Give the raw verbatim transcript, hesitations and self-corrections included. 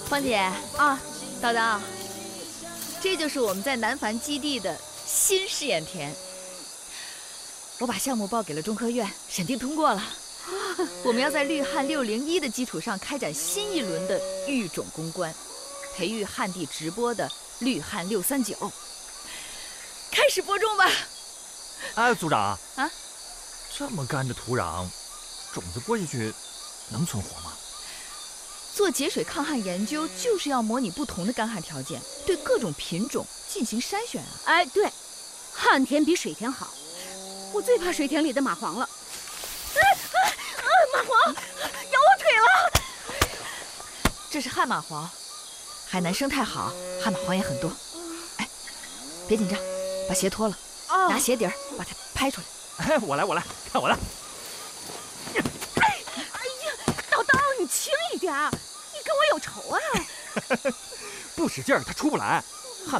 芳姐啊，叨叨，这就是我们在南繁基地的新试验田。我把项目报给了中科院，审定通过了。我们要在绿汉六零一的基础上开展新一轮的育种攻关，培育旱地直播的绿汉六三九。开始播种吧。 哎，组长啊， 这么干的土壤，种子播下去能存活吗？ 做节水抗旱研究就是要模拟不同的干旱条件，对各种品种进行筛选啊。 哎，对，旱田比水田好。我最怕水田里的蚂蟥了。哎哎哎，蚂蟥咬我腿了！ 这是旱蚂蟥，海南生态好，旱蚂蟥也很多。哎，别紧张，把鞋脱了，哦、拿鞋底儿把它拍出来。 哎，我来，我来，看我的。 哎哎呀，叨叨，你轻一点，你跟我有仇啊！ 不使劲儿，它出不来。